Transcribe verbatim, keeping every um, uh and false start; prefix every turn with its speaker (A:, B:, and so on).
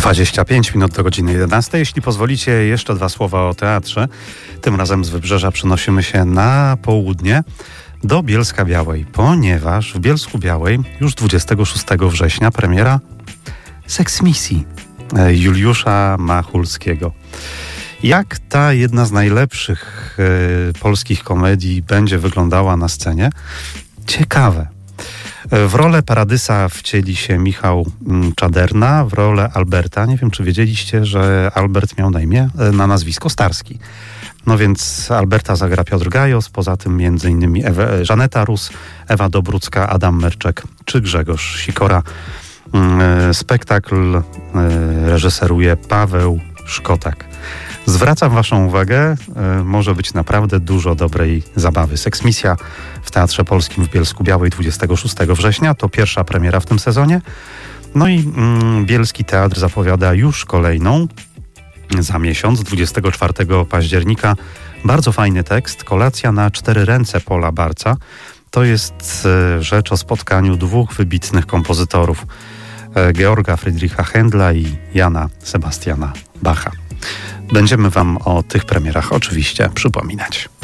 A: dwadzieścia pięć minut do godziny jedenastej. Jeśli pozwolicie, jeszcze dwa słowa o teatrze. Tym razem z Wybrzeża przenosimy się na południe do Bielska-Białej, ponieważ w Bielsku-Białej już dwudziestego szóstego września premiera Seksmisji Juliusza Machulskiego. Jak ta jedna z najlepszych y, polskich komedii będzie wyglądała na scenie? Ciekawe. W rolę Paradysa wcieli się Michał Czaderna, w rolę Alberta. Nie wiem, czy wiedzieliście, że Albert miał na imię, na nazwisko Starski. No więc Alberta zagra Piotr Gajos, poza tym między innymi Ewa, Żaneta Rus, Ewa Dobrucka, Adam Merczek czy Grzegorz Sikora. Spektakl reżyseruje Paweł Szkotak. Zwracam waszą uwagę, może być naprawdę dużo dobrej zabawy. Seksmisja w Teatrze Polskim w Bielsku-Białej dwudziestego szóstego września to pierwsza premiera w tym sezonie. No i mm, Bielski Teatr zapowiada już kolejną za miesiąc, dwudziestego czwartego października. Bardzo fajny tekst, Kolacja na cztery ręce Pola Barca. To jest e, rzecz o spotkaniu dwóch wybitnych kompozytorów. E, Georga Friedricha Händla i Jana Sebastiana Bacha. Będziemy wam o tych premierach oczywiście przypominać.